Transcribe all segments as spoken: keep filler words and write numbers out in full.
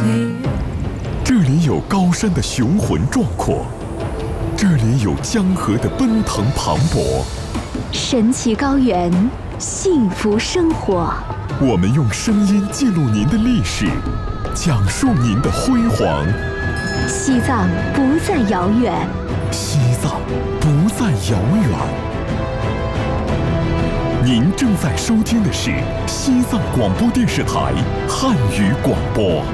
这里有高山的雄浑壮阔，这里有江河的奔腾磅礴， 神奇高原，幸福生活。 我们用声音记录您的历史，讲述您的辉煌。 西藏不再遥远， 西藏不再遥远。您正在收听的是西藏广播电视台汉语广播。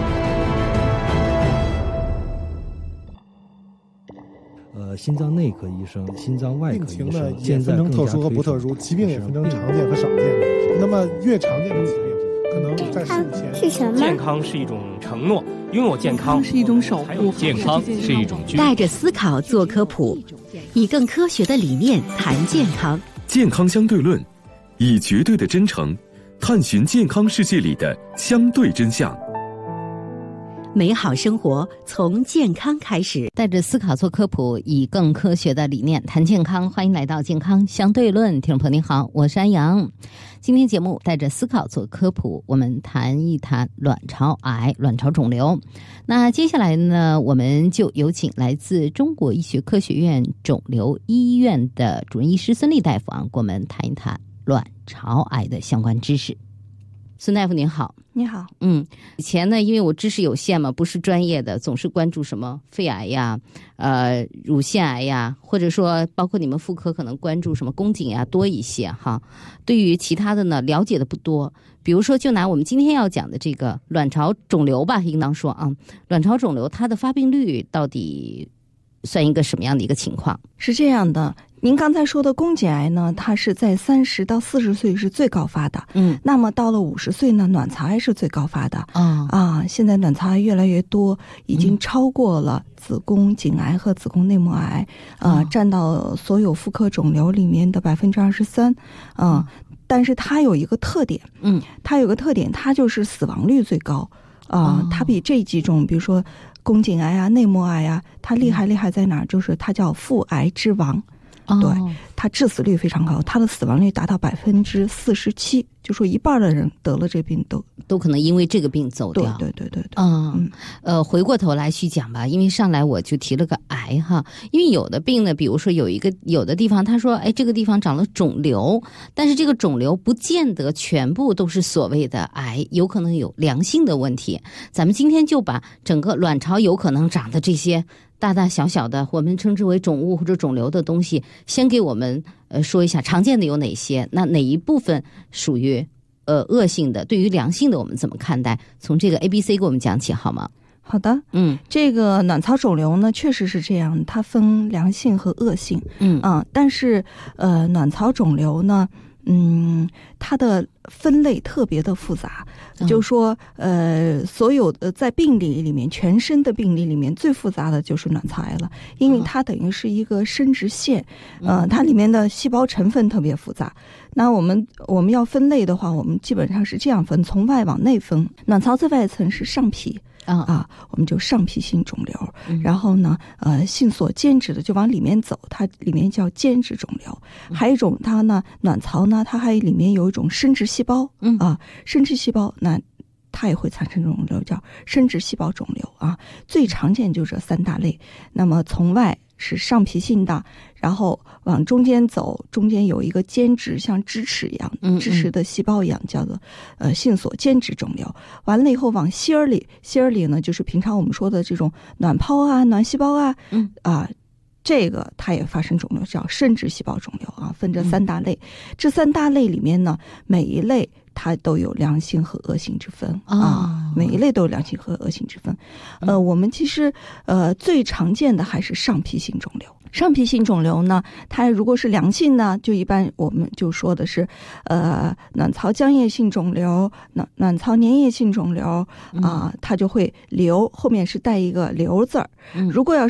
呃，心脏内科医生、心脏外科医生， 病情呢也分成特殊和不特殊，疾病也分成常见和少见。那么越常见的疾病，可能在十五前。 是什么？ 健康是一种承诺，拥有健康是一种守护， 健康是一种带着思考做科普，以更科学的理念谈健康。 健康相对论，以绝对的真诚探寻健康世界里的相对真相。 美好生活从健康开始， 带着思考做科普，以更科学的理念谈健康。欢迎来到健康相对论，听众朋友您好，我是安阳。今天节目带着思考做科普，我们谈一谈卵巢癌、卵巢肿瘤。那接下来呢，我们就有请来自中国医学科学院肿瘤医院的主任医师孙俪大夫啊，给我们谈一谈卵巢癌的相关知识。孙大夫您好。 你好。 嗯，以前呢，因为我知识有限嘛，不是专业的，总是关注什么肺癌呀、呃乳腺癌呀，或者说包括你们妇科可能关注什么宫颈呀多一些哈。对于其他的呢，了解的不多。比如说，就拿我们今天要讲的这个卵巢肿瘤吧，应当说啊，卵巢肿瘤它的发病率到底算一个什么样的一个情况？ 是这样的。您刚才说的宫颈癌呢，它是在三十到四十岁是最高发的，嗯，那么到了五十岁呢，卵巢癌是最高发的，啊、哦、啊，现在卵巢癌越来越多，已经超过了子宫颈癌和子宫内膜癌，啊、呃，占到所有妇科肿瘤里面的百分之二十三，啊，但是它有一个特点，嗯，它有个特点，它就是死亡率最高，啊、呃，它比这几种，比如说宫颈癌啊、内膜癌啊，它厉害厉害在哪儿？就是它叫妇癌之王。对，它致死率非常高，它的死亡率达到百分之四十七，就说一半的人得了这病都都可能因为这个病走掉。 对对对对对。 嗯，嗯呃，回过头来去讲吧，因为上来我就提了个癌哈，因为有的病呢，比如说有一个有的地方，他说，哎，这个地方长了肿瘤，但是这个肿瘤不见得全部都是所谓的癌，有可能有良性的问题。咱们今天就把整个卵巢有可能长的这些大大小小的我们称之为肿物或者肿瘤的东西，先给我们呃说一下常见的有哪些，那哪一部分属于呃恶性的，对于良性的我们怎么看待？从这个 A B C 给我们讲起好吗？ 好的，嗯，这个卵巢肿瘤呢确实是这样，它分良性和恶性，嗯啊，但是呃卵巢肿瘤呢，嗯，它的分类特别的复杂，嗯、就是说，呃，所有的在病理里面，全身的病理里面最复杂的就是卵巢癌了，因为它等于是一个生殖腺，嗯、呃，它里面的细胞成分特别复杂。那我们我们要分类的话，我们基本上是这样分：从外往内分，卵巢最外层是上皮。啊啊，我们就上皮性肿瘤，嗯、然后呢，呃，性所间质的就往里面走，它里面叫间质肿瘤。嗯、还有一种，它呢，卵巢呢，它还里面有一种生殖细胞，嗯啊，生殖细胞那它也会产生肿瘤，叫生殖细胞肿瘤啊。最常见就这三大类。那么从外是上皮性的，然后往中间走，中间有一个间质，像支持一样，支持的细胞一样，叫做呃性所间质肿瘤。完了以后往心儿里，心儿里呢就是平常我们说的这种卵泡啊、卵细胞啊，嗯啊。这个它也发生肿瘤，叫生殖细胞肿瘤啊，分这三大类。嗯、这三大类里面呢，每一类它都有良性和恶性之分、哦、啊，每一类都有良性和恶性之分。呃，我们其实呃最常见的还是上皮性肿瘤。上皮性肿瘤呢，它如果是良性呢，就一般我们就说的是，呃，卵巢浆液性肿瘤、卵卵巢粘液性肿瘤啊、呃，它就会瘤后面是带一个瘤字儿。如果要